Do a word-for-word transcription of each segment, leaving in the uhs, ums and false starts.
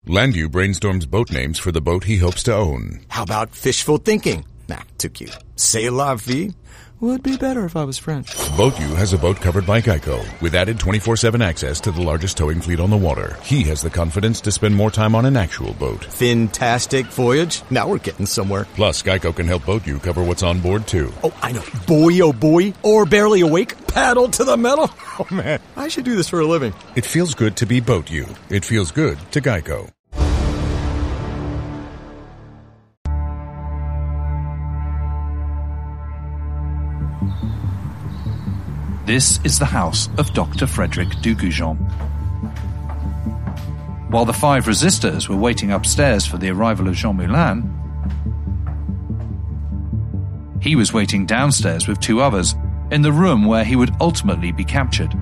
Landu brainstorms boat names for the boat he hopes to own. How about fishful thinking? Nah, too cute. C'est la vie would be better if I was French. BoatU has a boat covered by Geico with added twenty-four seven access to the largest towing fleet on the water. He has the confidence to spend more time on an actual boat. Fantastic voyage. Now we're getting somewhere. Plus, Geico can help BoatU cover what's on board, too. Oh, I know. Boy, oh boy. Or barely awake. Paddle to the metal. Oh, man. I should do this for a living. It feels good to be BoatU. It feels good to Geico. This is the house of Doctor Frederick Dugoujon. While the five resistors were waiting upstairs for the arrival of Jean Moulin, he was waiting downstairs with two others in the room where he would ultimately be captured.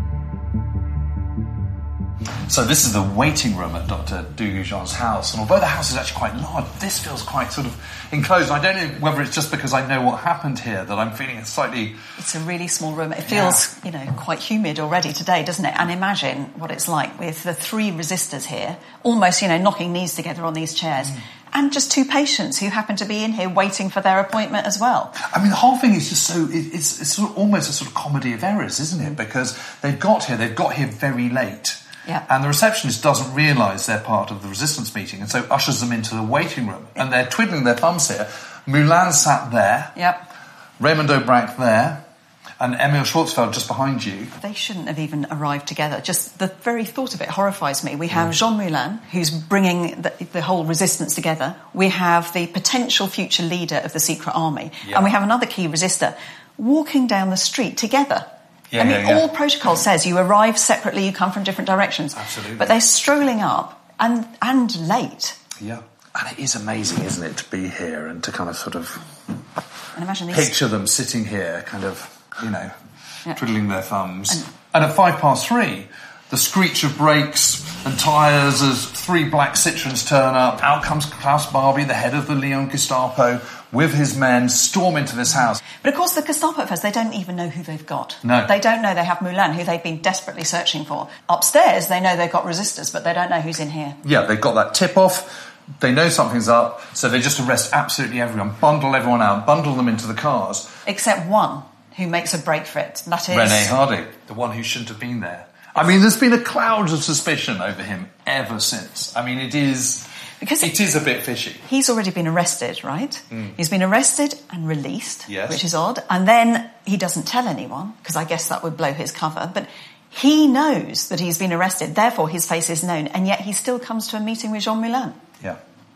So this is the waiting room at Doctor Dugoujon's house, and although the house is actually quite large, this feels quite sort of enclosed. I don't know whether it's just because I know what happened here that I'm feeling slightly... It's a really small room. It feels, yeah. you know, quite humid already today, doesn't it? And imagine what it's like with the three resistors here, almost, you know, knocking knees together on these chairs. Mm. And just two patients who happen to be in here waiting for their appointment as well. I mean, the whole thing is just so... It's, it's sort of almost a sort of comedy of errors, isn't it? Because they've got here, they've got here very late. Yeah. And the receptionist doesn't realise they're part of the resistance meeting, and so ushers them into the waiting room. And they're twiddling their thumbs here. Moulin sat there. Yep. Raymond Aubrac there. And Emil Schwarzfeld just behind you. They shouldn't have even arrived together. Just the very thought of it horrifies me. We have mm. Jean Moulin, who's bringing the, the whole resistance together. We have the potential future leader of the secret army. Yep. And we have another key resistor walking down the street together. Yeah, I mean, yeah, yeah. all protocol says you arrive separately, you come from different directions. Absolutely. But they're strolling up and and late. Yeah. And it is amazing, isn't it, to be here and to kind of sort of and imagine these... picture them sitting here, kind of, you know, yeah. twiddling their thumbs. And, and at five past three, the screech of brakes and tyres as three black Citroens turn up. Out comes Klaus Barbie, the head of the Lyon Gestapo, with his men, storm into this house. But of course the Gestapo first, they don't even know who they've got. No. They don't know they have Moulin, who they've been desperately searching for. Upstairs, they know they've got resistors, but they don't know who's in here. Yeah, they've got that tip-off, they know something's up, so they just arrest absolutely everyone, bundle everyone out, bundle them into the cars. Except one, who makes a break for it. That is... René Hardy, the one who shouldn't have been there. I mean, there's been a cloud of suspicion over him ever since. I mean, it is... Because it is a bit fishy. He's already been arrested, right? Mm. He's been arrested and released, yes. which is odd. And then he doesn't tell anyone, because I guess that would blow his cover. But he knows that he's been arrested, therefore his face is known, and yet he still comes to a meeting with Jean Moulin. Yeah.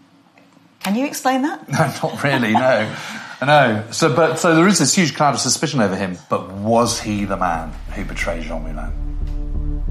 Can you explain that? No, not really, no. No. So, but, so there is this huge cloud of suspicion over him. But was he the man who betrayed Jean Moulin?